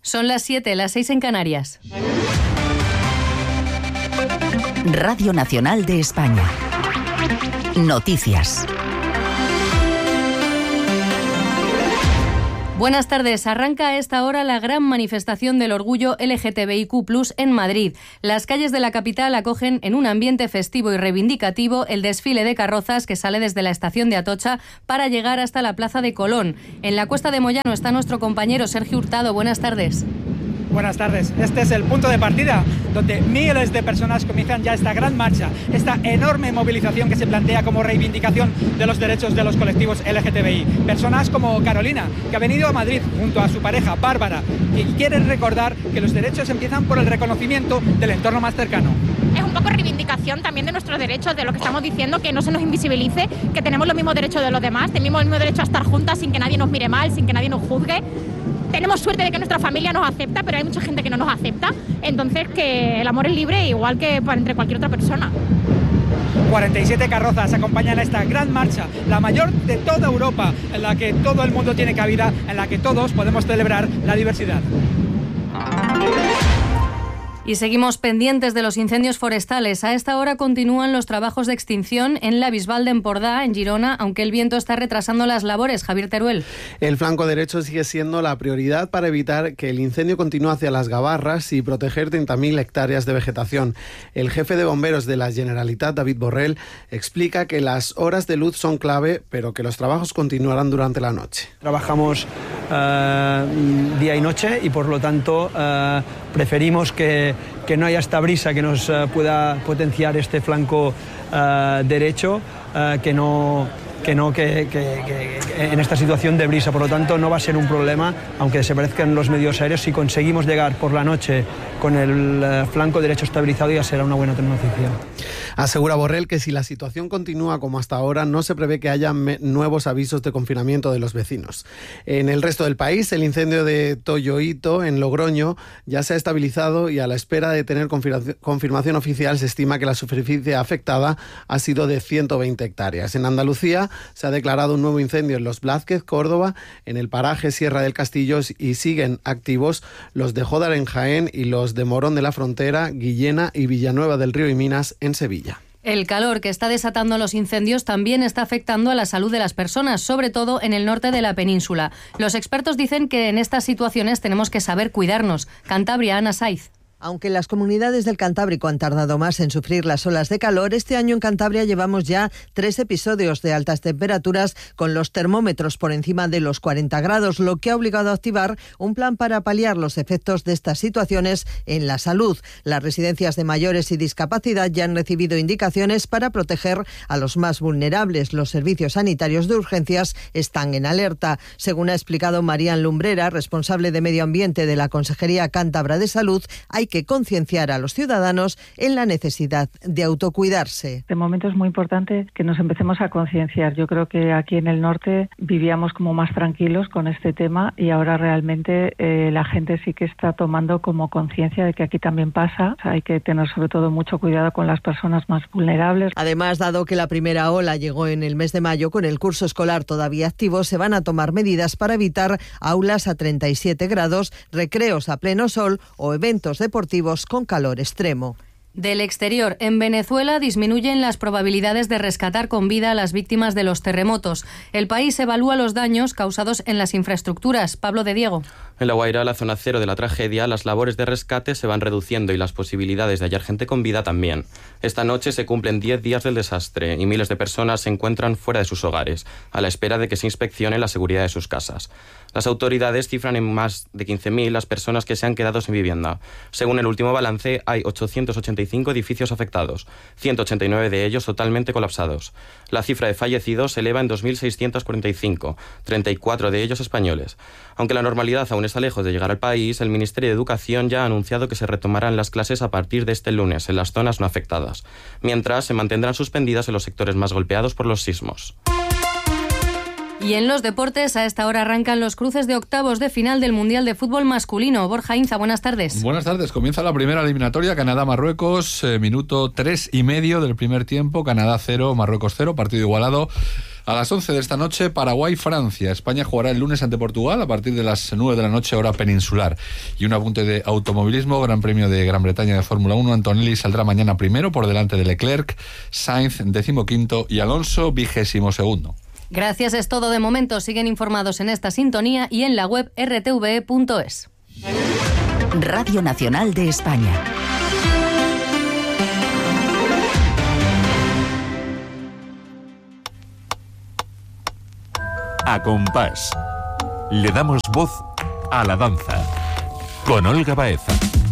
Son las 7, las 6 en Canarias. Radio Nacional de España. Noticias. Buenas tardes. Arranca a esta hora la gran manifestación del orgullo LGTBIQ+ en Madrid. Las calles de la capital acogen en un ambiente festivo y reivindicativo el desfile de carrozas que sale desde la estación de Atocha para llegar hasta la Plaza de Colón. En la Cuesta de Moyano está nuestro compañero Sergio Hurtado. Buenas tardes. Buenas tardes. Este es el punto de partida donde miles de personas comienzan ya esta gran marcha, esta enorme movilización que se plantea como reivindicación de los derechos de los colectivos LGTBI. Personas como Carolina, que ha venido a Madrid junto a su pareja Bárbara y quiere recordar que los derechos empiezan por el reconocimiento del entorno más cercano. Es un poco reivindicación también de nuestros derechos, de lo que estamos diciendo, que no se nos invisibilice, que tenemos los mismos derechos de los demás, tenemos el mismo derecho a estar juntas sin que nadie nos mire mal, sin que nadie nos juzgue. Tenemos suerte de que nuestra familia nos acepta, pero hay mucha gente que no nos acepta. Entonces, que el amor es libre igual que entre cualquier otra persona. 47 carrozas acompañan a esta gran marcha, la mayor de toda Europa, en la que todo el mundo tiene cabida, en la que todos podemos celebrar la diversidad. Y seguimos pendientes de los incendios forestales. A esta hora continúan los trabajos de extinción en la Bisbal de Empordà, en Girona, aunque el viento está retrasando las labores. Javier Teruel. El flanco derecho sigue siendo la prioridad para evitar que el incendio continúe hacia las Gavarras y proteger 30.000 hectáreas de vegetación. El jefe de bomberos de la Generalitat, David Borrell, explica que las horas de luz son clave, pero que los trabajos continuarán durante la noche. Trabajamos día y noche y por lo tanto preferimos que no haya esta brisa que nos pueda potenciar este flanco derecho, que en esta situación de brisa. Por lo tanto, no va a ser un problema, aunque se parezcan los medios aéreos. Si conseguimos llegar por la noche con el flanco derecho estabilizado, ya será una buena noticia. Asegura Borrell que si la situación continúa como hasta ahora, no se prevé que haya nuevos avisos de confinamiento de los vecinos. En el resto del país, el incendio de Toyoito, en Logroño, ya se ha estabilizado y a la espera de tener confirmación oficial, se estima que la superficie afectada ha sido de 120 hectáreas. En Andalucía se ha declarado un nuevo incendio en Los Blázquez, Córdoba, en el paraje Sierra del Castillo, y siguen activos los de Jódar en Jaén y los de Morón de la Frontera, Guillena y Villanueva del Río y Minas en Sevilla. El calor que está desatando los incendios también está afectando a la salud de las personas, sobre todo en el norte de la península. Los expertos dicen que en estas situaciones tenemos que saber cuidarnos. Cantabria, Ana Saiz. Aunque las comunidades del Cantábrico han tardado más en sufrir las olas de calor, este año en Cantabria llevamos ya 3 episodios de altas temperaturas con los termómetros por encima de los 40 grados, lo que ha obligado a activar un plan para paliar los efectos de estas situaciones en la salud. Las residencias de mayores y discapacidad ya han recibido indicaciones para proteger a los más vulnerables. Los servicios sanitarios de urgencias están en alerta. Según ha explicado Marían Lumbrera, responsable de Medio Ambiente de la Consejería Cántabra de Salud, hay que concienciar a los ciudadanos en la necesidad de autocuidarse. De momento es muy importante que nos empecemos a concienciar. Yo creo que aquí en el norte vivíamos como más tranquilos con este tema y ahora realmente la gente sí que está tomando como conciencia de que aquí también pasa. O sea, hay que tener sobre todo mucho cuidado con las personas más vulnerables. Además, dado que la primera ola llegó en el mes de mayo, con el curso escolar todavía activo, se van a tomar medidas para evitar aulas a 37 grados, recreos a pleno sol o eventos deportivos con calor extremo. Del exterior, en Venezuela disminuyen las probabilidades de rescatar con vida a las víctimas de los terremotos. El país evalúa los daños causados en las infraestructuras. Pablo de Diego. En La Guaira, la zona cero de la tragedia, las labores de rescate se van reduciendo y las posibilidades de hallar gente con vida también. Esta noche se cumplen 10 días del desastre y miles de personas se encuentran fuera de sus hogares, a la espera de que se inspeccione la seguridad de sus casas. Las autoridades cifran en más de 15.000 las personas que se han quedado sin vivienda. Según el último balance, hay 885 edificios afectados, 189 de ellos totalmente colapsados. La cifra de fallecidos se eleva en 2.645, 34 de ellos españoles. Aunque la normalidad aún está lejos de llegar al país, el Ministerio de Educación ya ha anunciado que se retomarán las clases a partir de este lunes en las zonas no afectadas, mientras se mantendrán suspendidas en los sectores más golpeados por los sismos. Y en los deportes, a esta hora arrancan los cruces de octavos de final del Mundial de Fútbol Masculino. Borja Inza, buenas tardes. Buenas tardes. Comienza la primera eliminatoria, Canadá-Marruecos, minuto 3:30 del primer tiempo, Canadá 0, Marruecos 0, partido igualado. A las 11 de esta noche, Paraguay-Francia. España jugará el lunes ante Portugal a partir de las 9 de la noche, hora peninsular. Y un apunte de automovilismo, Gran Premio de Gran Bretaña de Fórmula 1. Antonelli saldrá mañana primero por delante de Leclerc, Sainz 15º y Alonso 22º. Gracias, es todo de momento. Siguen informados en esta sintonía y en la web rtve.es. Radio Nacional de España. A compás. Le damos voz a la danza. Con Olga Baeza.